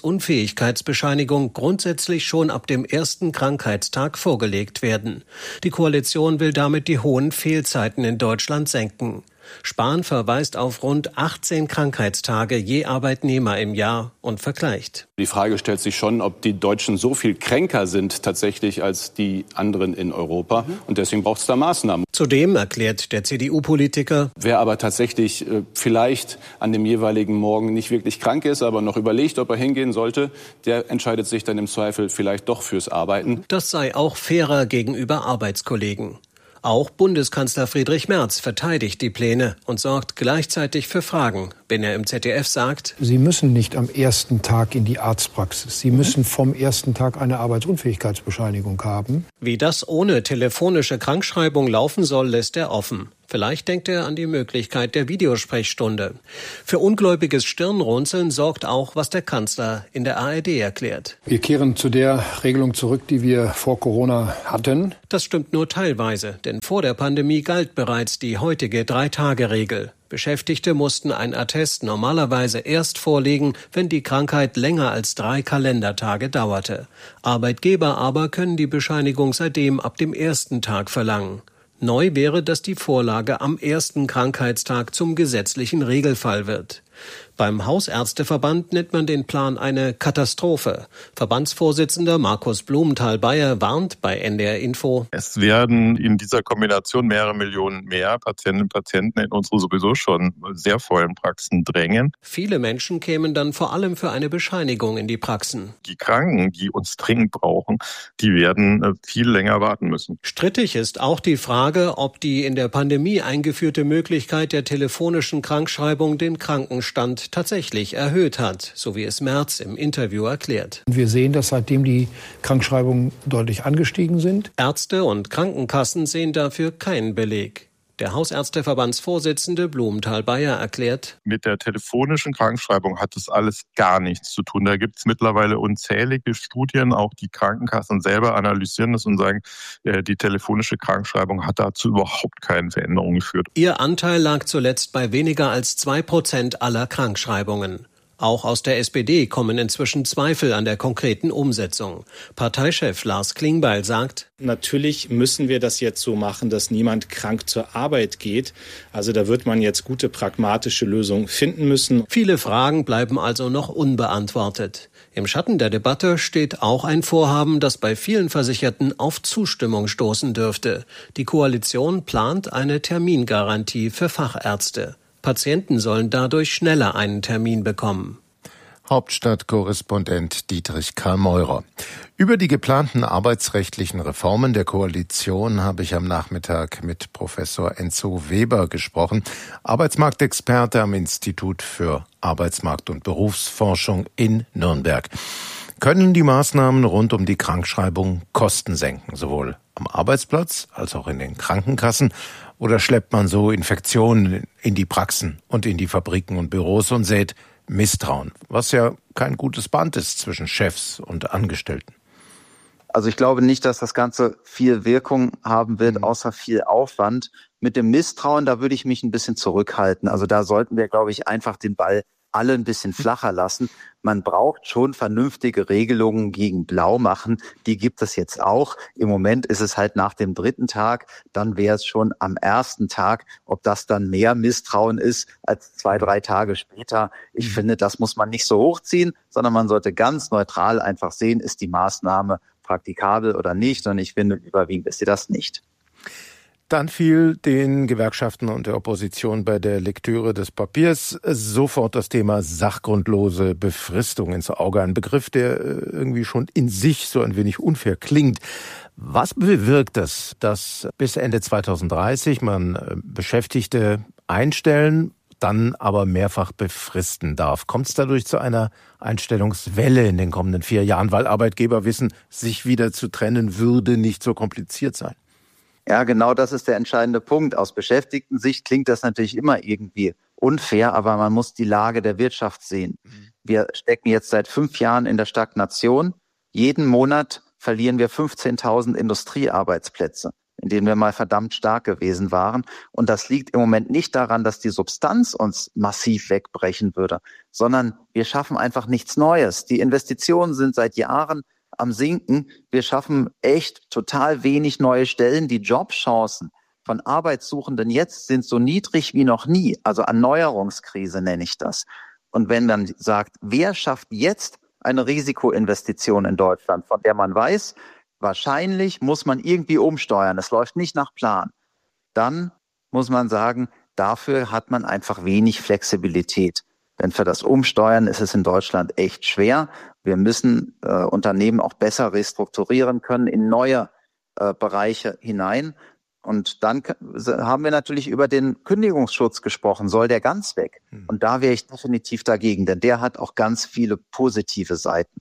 Arbeitsunfähigkeitsbescheinigung grundsätzlich schon ab dem ersten Krankheitstag vorgelegt werden. Die Koalition will damit die hohen Fehlzeiten in Deutschland senken. Spahn verweist auf rund achtzehn Krankheitstage je Arbeitnehmer im Jahr und vergleicht. Die Frage stellt sich schon, ob die Deutschen so viel kränker sind tatsächlich als die anderen in Europa. Und deswegen braucht es da Maßnahmen. Zudem erklärt der C D U-Politiker, wer aber tatsächlich äh, vielleicht an dem jeweiligen Morgen nicht wirklich krank ist, aber noch überlegt, ob er hingehen sollte, der entscheidet sich dann im Zweifel vielleicht doch fürs Arbeiten. Das sei auch fairer gegenüber Arbeitskollegen. Auch Bundeskanzler Friedrich Merz verteidigt die Pläne und sorgt gleichzeitig für Fragen, wenn er im Z D F sagt: Sie müssen nicht am ersten Tag in die Arztpraxis. Sie müssen vom ersten Tag eine Arbeitsunfähigkeitsbescheinigung haben. Wie das ohne telefonische Krankschreibung laufen soll, lässt er offen. Vielleicht denkt er an die Möglichkeit der Videosprechstunde. Für ungläubiges Stirnrunzeln sorgt auch, was der Kanzler in der A R D erklärt. Wir kehren zu der Regelung zurück, die wir vor Corona hatten. Das stimmt nur teilweise, denn vor der Pandemie galt bereits die heutige Drei-Tage-Regel. Beschäftigte mussten ein Attest normalerweise erst vorlegen, wenn die Krankheit länger als drei Kalendertage dauerte. Arbeitgeber aber können die Bescheinigung seitdem ab dem ersten Tag verlangen. Neu wäre, dass die Vorlage am ersten Krankheitstag zum gesetzlichen Regelfall wird. Beim Hausärzteverband nennt man den Plan eine Katastrophe. Verbandsvorsitzender Markus Blumenthal-Beyer warnt bei N D R Info: Es werden in dieser Kombination mehrere Millionen mehr Patientinnen und Patienten in unsere sowieso schon sehr vollen Praxen drängen. Viele Menschen kämen dann vor allem für eine Bescheinigung in die Praxen. Die Kranken, die uns dringend brauchen, die werden viel länger warten müssen. Strittig ist auch die Frage, ob die in der Pandemie eingeführte Möglichkeit der telefonischen Krankschreibung den Krankenstand tatsächlich erhöht hat, so wie es Merz im Interview erklärt. Wir sehen, dass seitdem die Krankschreibungen deutlich angestiegen sind. Ärzte und Krankenkassen sehen dafür keinen Beleg. Der Hausärzteverbandsvorsitzende Blumenthal-Beyer erklärt: Mit der telefonischen Krankschreibung hat das alles gar nichts zu tun. Da gibt es mittlerweile unzählige Studien, auch die Krankenkassen selber analysieren das und sagen, die telefonische Krankschreibung hat dazu überhaupt keine Veränderung geführt. Ihr Anteil lag zuletzt bei weniger als zwei Prozent aller Krankschreibungen. Auch aus der S P D kommen inzwischen Zweifel an der konkreten Umsetzung. Parteichef Lars Klingbeil sagt: Natürlich müssen wir das jetzt so machen, dass niemand krank zur Arbeit geht. Also da wird man jetzt gute pragmatische Lösungen finden müssen. Viele Fragen bleiben also noch unbeantwortet. Im Schatten der Debatte steht auch ein Vorhaben, das bei vielen Versicherten auf Zustimmung stoßen dürfte. Die Koalition plant eine Termingarantie für Fachärzte. Patienten sollen dadurch schneller einen Termin bekommen. Hauptstadtkorrespondent Dietrich Karl Meurer. Über die geplanten arbeitsrechtlichen Reformen der Koalition habe ich am Nachmittag mit Professor Enzo Weber gesprochen, Arbeitsmarktexperte am Institut für Arbeitsmarkt- und Berufsforschung in Nürnberg. Können die Maßnahmen rund um die Krankschreibung Kosten senken, sowohl am Arbeitsplatz als auch in den Krankenkassen? Oder schleppt man so Infektionen in die Praxen und in die Fabriken und Büros und sät Misstrauen, was ja kein gutes Band ist zwischen Chefs und Angestellten? Also ich glaube nicht, dass das Ganze viel Wirkung haben wird, außer viel Aufwand. Mit dem Misstrauen, da würde ich mich ein bisschen zurückhalten. Also da sollten wir, glaube ich, einfach den Ball alle ein bisschen flacher lassen. Man braucht schon vernünftige Regelungen gegen Blaumachen. Die gibt es jetzt auch. Im Moment ist es halt nach dem dritten Tag. Dann wäre es schon am ersten Tag. Ob das dann mehr Misstrauen ist als zwei, drei Tage später. Ich finde, das muss man nicht so hochziehen, sondern man sollte ganz neutral einfach sehen, ist die Maßnahme praktikabel oder nicht. Und ich finde, überwiegend ist sie das nicht. Dann fiel den Gewerkschaften und der Opposition bei der Lektüre des Papiers sofort das Thema sachgrundlose Befristung ins Auge. Ein Begriff, der irgendwie schon in sich so ein wenig unfair klingt. Was bewirkt das, dass bis Ende zweitausenddreißig man Beschäftigte einstellen, dann aber mehrfach befristen darf? Kommt es dadurch zu einer Einstellungswelle in den kommenden vier Jahren, weil Arbeitgeber wissen, sich wieder zu trennen würde nicht so kompliziert sein? Ja, genau das ist der entscheidende Punkt. Aus Beschäftigten-Sicht klingt das natürlich immer irgendwie unfair, aber man muss die Lage der Wirtschaft sehen. Wir stecken jetzt seit fünf Jahren in der Stagnation. Jeden Monat verlieren wir fünfzehntausend Industriearbeitsplätze, in denen wir mal verdammt stark gewesen waren. Und das liegt im Moment nicht daran, dass die Substanz uns massiv wegbrechen würde, sondern wir schaffen einfach nichts Neues. Die Investitionen sind seit Jahren am Sinken. Wir schaffen echt total wenig neue Stellen. Die Jobchancen von Arbeitssuchenden jetzt sind so niedrig wie noch nie. Also Erneuerungskrise nenne ich das. Und wenn man sagt, wer schafft jetzt eine Risikoinvestition in Deutschland, von der man weiß, wahrscheinlich muss man irgendwie umsteuern, es läuft nicht nach Plan, dann muss man sagen, dafür hat man einfach wenig Flexibilität. Denn für das Umsteuern ist es in Deutschland echt schwer. Wir müssen äh, Unternehmen auch besser restrukturieren können in neue äh, Bereiche hinein. Und dann haben wir natürlich über den Kündigungsschutz gesprochen. Soll der ganz weg? Und da wäre ich definitiv dagegen, denn der hat auch ganz viele positive Seiten.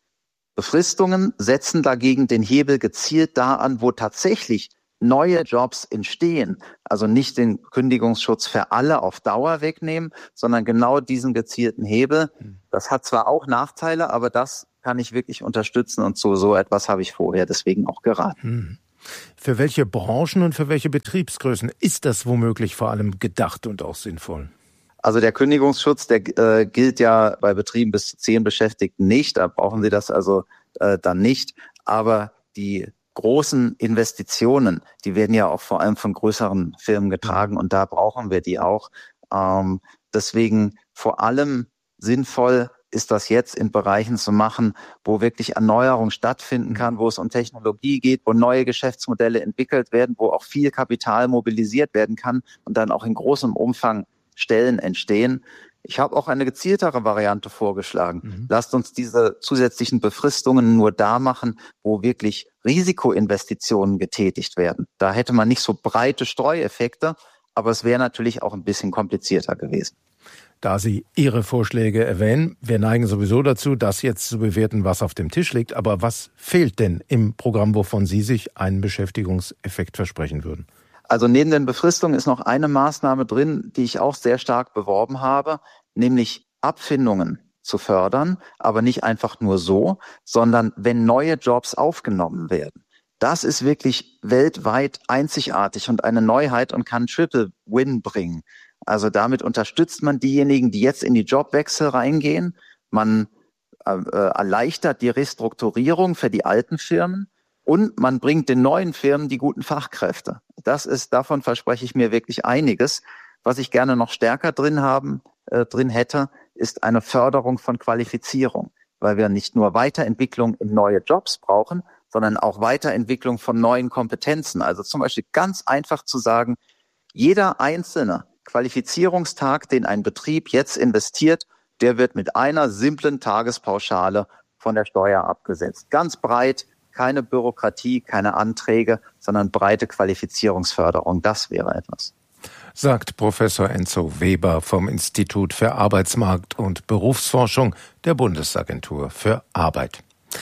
Befristungen setzen dagegen den Hebel gezielt da an, wo tatsächlich neue Jobs entstehen. Also nicht den Kündigungsschutz für alle auf Dauer wegnehmen, sondern genau diesen gezielten Hebel. Das hat zwar auch Nachteile, aber das kann ich wirklich unterstützen und zu so etwas habe ich vorher deswegen auch geraten. Hm. Für welche Branchen und für welche Betriebsgrößen ist das womöglich vor allem gedacht und auch sinnvoll? Also der Kündigungsschutz, der äh, gilt ja bei Betrieben bis zu zehn Beschäftigten nicht. Da brauchen Sie das also äh, dann nicht. Aber die großen Investitionen, die werden ja auch vor allem von größeren Firmen getragen und da brauchen wir die auch. Ähm, deswegen vor allem sinnvoll ist das jetzt in Bereichen zu machen, wo wirklich Erneuerung stattfinden kann, wo es um Technologie geht, wo neue Geschäftsmodelle entwickelt werden, wo auch viel Kapital mobilisiert werden kann und dann auch in großem Umfang Stellen entstehen. Ich habe auch eine gezieltere Variante vorgeschlagen. Mhm. Lasst uns diese zusätzlichen Befristungen nur da machen, wo wirklich Risikoinvestitionen getätigt werden. Da hätte man nicht so breite Streueffekte, aber es wäre natürlich auch ein bisschen komplizierter gewesen. Da Sie Ihre Vorschläge erwähnen, wir neigen sowieso dazu, das jetzt zu bewerten, was auf dem Tisch liegt. Aber was fehlt denn im Programm, wovon Sie sich einen Beschäftigungseffekt versprechen würden? Also neben den Befristungen ist noch eine Maßnahme drin, die ich auch sehr stark beworben habe, nämlich Abfindungen zu fördern, aber nicht einfach nur so, sondern wenn neue Jobs aufgenommen werden. Das ist wirklich weltweit einzigartig und eine Neuheit und kann Triple Win bringen. Also damit unterstützt man diejenigen, die jetzt in die Jobwechsel reingehen. Man äh, erleichtert die Restrukturierung für die alten Firmen und man bringt den neuen Firmen die guten Fachkräfte. Das ist, davon verspreche ich mir wirklich einiges. Was ich gerne noch stärker drin haben, äh, drin hätte, ist eine Förderung von Qualifizierung, weil wir nicht nur Weiterentwicklung in neue Jobs brauchen, sondern auch Weiterentwicklung von neuen Kompetenzen. Also zum Beispiel ganz einfach zu sagen, jeder einzelne Qualifizierungstag, den ein Betrieb jetzt investiert, der wird mit einer simplen Tagespauschale von der Steuer abgesetzt. Ganz breit, keine Bürokratie, keine Anträge, sondern breite Qualifizierungsförderung. Das wäre etwas. Sagt Professor Enzo Weber vom Institut für Arbeitsmarkt- und Berufsforschung der Bundesagentur für Arbeit.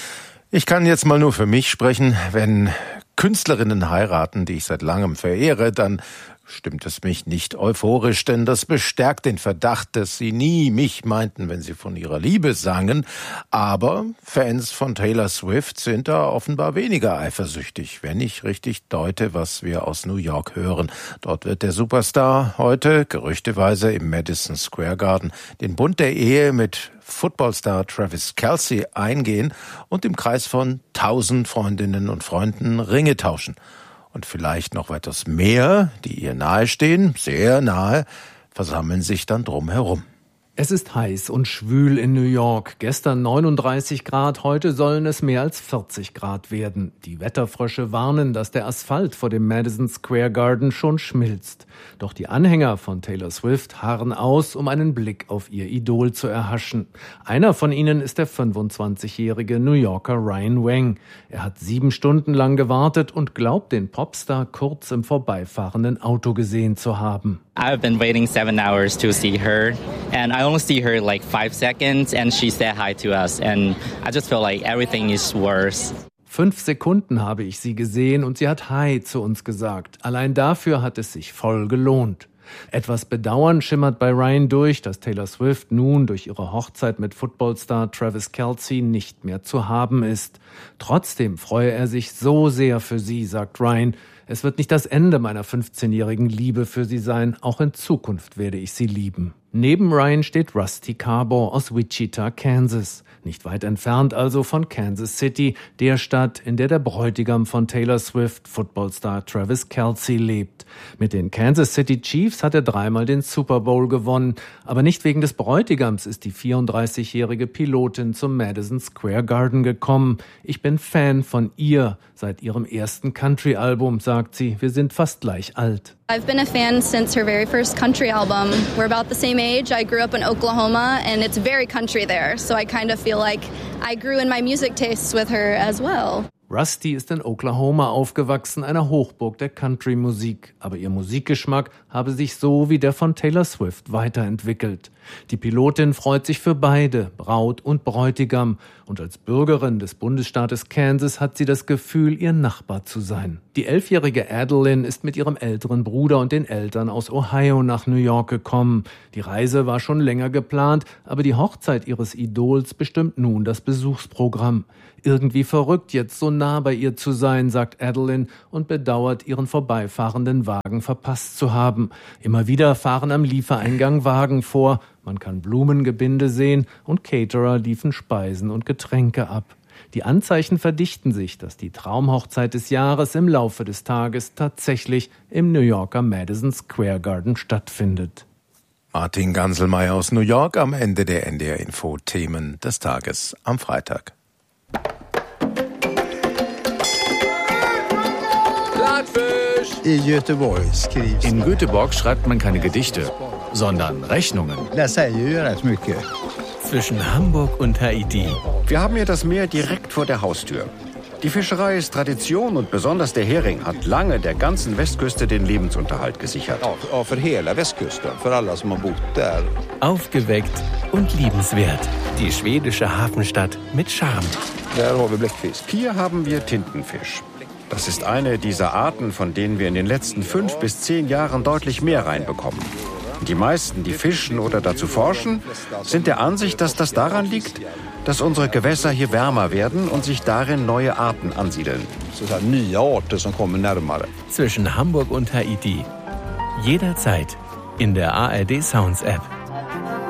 Ich kann jetzt mal nur für mich sprechen. Wenn Künstlerinnen heiraten, die ich seit langem verehre, dann stimmt es mich nicht euphorisch, denn das bestärkt den Verdacht, dass sie nie mich meinten, wenn sie von ihrer Liebe sangen. Aber Fans von Taylor Swift sind da offenbar weniger eifersüchtig, wenn ich richtig deute, was wir aus New York hören. Dort wird der Superstar heute gerüchteweise im Madison Square Garden den Bund der Ehe mit Footballstar Travis Kelce eingehen und im Kreis von tausend Freundinnen und Freunden Ringe tauschen. Und vielleicht noch etwas mehr, die ihr nahestehen, sehr nahe, versammeln sich dann drumherum. Es ist heiß und schwül in New York. Gestern neununddreißig Grad, heute sollen es mehr als vierzig Grad werden. Die Wetterfrösche warnen, dass der Asphalt vor dem Madison Square Garden schon schmilzt. Doch die Anhänger von Taylor Swift harren aus, um einen Blick auf ihr Idol zu erhaschen. Einer von ihnen ist der fünfundzwanzigjährige New Yorker Ryan Wang. Er hat sieben Stunden lang gewartet und glaubt, den Popstar kurz im vorbeifahrenden Auto gesehen zu haben. I've been waiting seven hours to see her, and I only see her like five seconds, and she said hi to us, and I just feel like everything is worse. Fünf Sekunden habe ich sie gesehen und sie hat Hi zu uns gesagt. Allein dafür hat es sich voll gelohnt. Etwas Bedauern schimmert bei Ryan durch, dass Taylor Swift nun durch ihre Hochzeit mit Footballstar Travis Kelce nicht mehr zu haben ist. Trotzdem freue er sich so sehr für sie, sagt Ryan. Es wird nicht das Ende meiner fünfzehnjährigen Liebe für sie sein. Auch in Zukunft werde ich sie lieben. Neben Ryan steht Rusty Carbo aus Wichita, Kansas. Nicht weit entfernt also von Kansas City, der Stadt, in der der Bräutigam von Taylor Swift, Footballstar Travis Kelce, lebt. Mit den Kansas City Chiefs hat er dreimal den Super Bowl gewonnen. Aber nicht wegen des Bräutigams ist die vierunddreißigjährige Pilotin zum Madison Square Garden gekommen. Ich bin Fan von ihr seit ihrem ersten Country-Album, sagt sie. Wir sind fast gleich alt. I've been a fan since her very first country album. We're about the same age. I grew up in Oklahoma and it's very country there. So I kind of feel like I grew in my music tastes with her as well. Rusty ist in Oklahoma aufgewachsen, einer Hochburg der Country-Musik. Aber ihr Musikgeschmack habe sich so wie der von Taylor Swift weiterentwickelt. Die Pilotin freut sich für beide, Braut und Bräutigam. Und als Bürgerin des Bundesstaates Kansas hat sie das Gefühl, ihr Nachbar zu sein. Die elfjährige Adeline ist mit ihrem älteren Bruder und den Eltern aus Ohio nach New York gekommen. Die Reise war schon länger geplant, aber die Hochzeit ihres Idols bestimmt nun das Besuchsprogramm. Irgendwie verrückt, jetzt so nah bei ihr zu sein, sagt Adeline und bedauert, ihren vorbeifahrenden Wagen verpasst zu haben. Immer wieder fahren am Liefereingang Wagen vor. Man kann Blumengebinde sehen und Caterer liefen Speisen und Getränke ab. Die Anzeichen verdichten sich, dass die Traumhochzeit des Jahres im Laufe des Tages tatsächlich im New Yorker Madison Square Garden stattfindet. Martin Ganselmeier aus New York am Ende der N D R Info Themen des Tages am Freitag. In Göteborg schreibt man keine Gedichte, sondern Rechnungen. Zwischen Hamburg und Haiti. Wir haben hier das Meer direkt vor der Haustür. Die Fischerei ist Tradition und besonders der Hering hat lange der ganzen Westküste den Lebensunterhalt gesichert. Ja, für hela Westküsten, für alle, die bott där. Aufgeweckt und liebenswert. Die schwedische Hafenstadt mit Charme. Hier haben wir Tintenfisch. Das ist eine dieser Arten, von denen wir in den letzten fünf bis zehn Jahren deutlich mehr reinbekommen. Die meisten, die fischen oder dazu forschen, sind der Ansicht, dass das daran liegt, dass unsere Gewässer hier wärmer werden und sich darin neue Arten ansiedeln. Zwischen Hamburg und Haiti. Jederzeit in der A R D Sounds App.